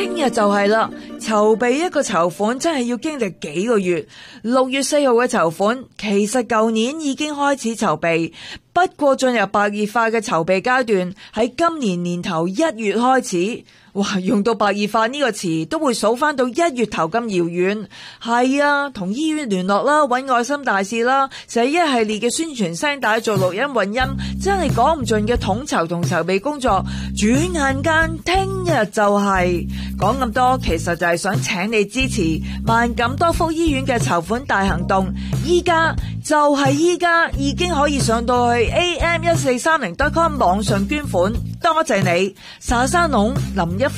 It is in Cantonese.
聽日就係啦，籌備一個籌款真係要經歷幾個月。6月4號嘅籌款，其實舊年已經開始籌備，不過進入白熱化嘅籌備階段，喺今年年頭1月開始。哇，用到白熱化呢個詞都會數翻到1月頭咁遙遠。係啊，同醫院聯絡啦，揾愛心大使啦，寫一系列嘅宣傳聲帶做錄音混音，真係講唔盡嘅統籌同籌備工作。轉眼間聽日就係講咁多，其實就係想請你支持萬錦多福醫院嘅籌款大行動。依家就係依家，已經可以上到去 am1430.com 網上捐款。多謝你，沙沙龍林一